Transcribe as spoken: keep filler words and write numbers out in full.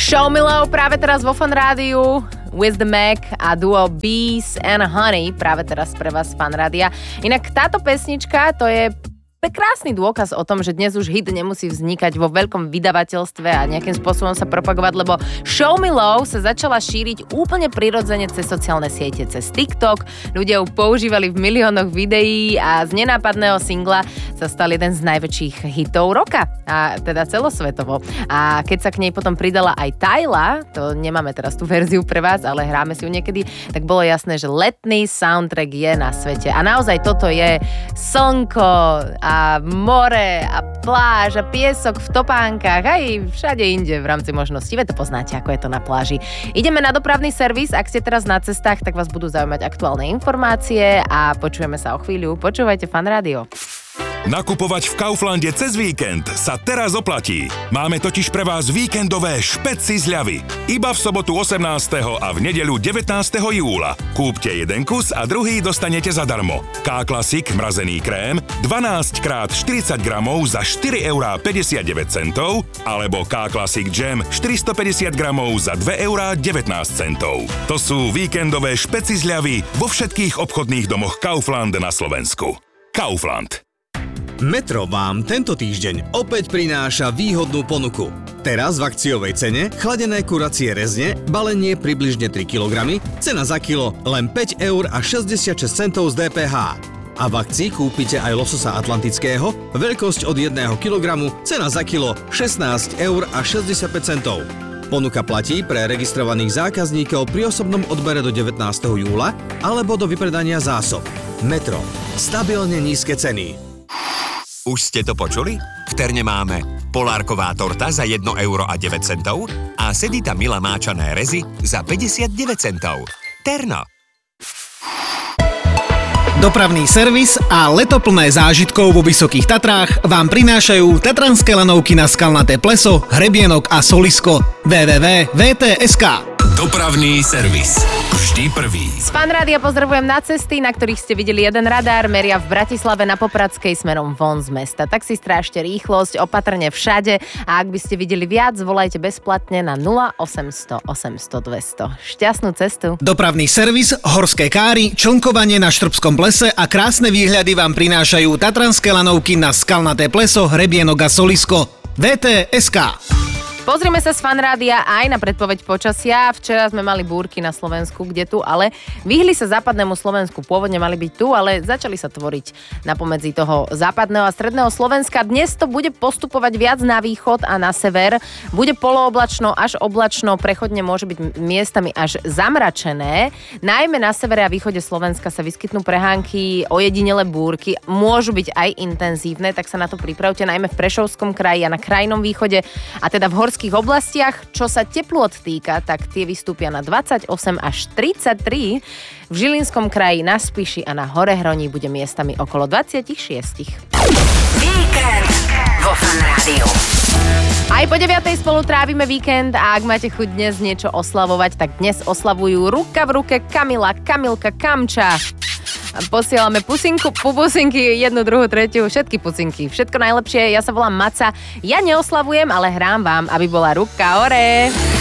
Show Me Love práve teraz vo Fan Rádiu. With the Mac a duo Bees and Honey práve teraz pre vás Fan Rádia. Inak táto pesnička, to je krásny dôkaz o tom, že dnes už hit nemusí vznikať vo veľkom vydavateľstve a nejakým spôsobom sa propagovať, lebo Show Me Love sa začala šíriť úplne prirodzene cez sociálne siete, cez TikTok. Ľudia ju používali v miliónoch videí a z nenápadného singla sa stal jeden z najväčších hitov roka, a teda celosvetovo. A keď sa k nej potom pridala aj Tyla, to nemáme teraz tú verziu pre vás, ale hráme si ju niekedy, tak bolo jasné, že letný soundtrack je na svete. A naozaj toto je slnko a more a pláž a piesok v topánkach aj všade inde v rámci možností. Veď to poznáte, ako je to na pláži. Ideme na dopravný servis. Ak ste teraz na cestách, tak vás budú zaujímať aktuálne informácie a počujeme sa o chvíľu. Počúvajte Fan Rádio. Nakupovať v Kauflande cez víkend sa teraz oplatí. Máme totiž pre vás víkendové špeci zľavy. Iba v sobotu osemnásteho a v nedeľu devätnásteho júla. Kúpte jeden kus a druhý dostanete zadarmo. K-Classic mrazený krém dvanásť krát štyridsať gramov za štyri eurá päťdesiatdeväť centov alebo K-Classic Jam štyristopäťdesiat gramov za dva eurá devätnásť centov. To sú víkendové špeci zľavy vo všetkých obchodných domoch Kaufland na Slovensku. Kaufland. Metro vám tento týždeň opäť prináša výhodnú ponuku. Teraz v akciovej cene chladené kuracie rezne, balenie približne tri kilogramy, cena za kilo len päť eur a šesťdesiatšesť centov z dé pé há. A v akcii kúpite aj lososa atlantického, veľkosť od jedného kilogramu, cena za kilo šestnásť eur a šesťdesiatpäť centov. Ponuka platí pre registrovaných zákazníkov pri osobnom odbere do devätnásteho júla alebo do vypredania zásob. Metro. Stabilne nízke ceny. Už ste to počuli? V Terne máme Polárková torta za jedno euro a deväť centov a Sedita Mila máčané rezy za päťdesiatdeväť centov. Terno. Dopravný servis a leto plné zážitkov vo Vysokých Tatrách vám prinášajú tatranské lanovky na Skalnaté pleso, Hrebienok a Solisko. w w w bodka v t bodka es ká. Dopravný servis. Vždy prvý. Z Fan Rádia pozdravujem na cesty, na ktorých ste videli jeden radár, meria v Bratislave na Popradskej smerom von z mesta. Tak si strážte rýchlosť, opatrne všade a ak by ste videli viac, volajte bezplatne na nula osemsto osemsto dvesto. Šťastnú cestu. Dopravný servis, horské káry, člnkovanie na Štrbskom plese a krásne výhľady vám prinášajú tatranské lanovky na Skalnaté pleso, Hrebienok a Solisko. v té bodka es ká. Pozrime sa z Fan Rádia aj na predpoveď počasia. Včera sme mali búrky na Slovensku, kde tu, ale vyhli sa západnému Slovensku. Pôvodne mali byť tu, ale začali sa tvoriť napomedzi toho západného a stredného Slovenska. Dnes to bude postupovať viac na východ a na sever. Bude polooblačno až oblačno, prechodne môže byť miestami až zamračené. Najmä na severe a východe Slovenska sa vyskytnú prehánky, ojedinele búrky. Môžu byť aj intenzívne, tak sa na to pripravte, najmä v Prešovskom kraji a na krajnom východe a teda v horských oblastiach. Čo sa teplôt týka, tak tie vystúpia na dvadsaťosem až tridsaťtri. V Žilinskom kraji, na Spiši a na Horehroní bude miestami okolo dvadsaťšesť. Víkend vo Fan Rádiu. Aj po deviatej spolu trávime víkend a ak máte chuť dnes niečo oslavovať, tak dnes oslavujú ruka v ruke Kamila, Kamilka, Kamča. Posielame pusinku, pupusinky, jednu, druhú, tretiu, všetky pusinky. Všetko najlepšie, ja sa volám Maca. Ja neoslavujem, ale hrám vám, aby bola ruka hore.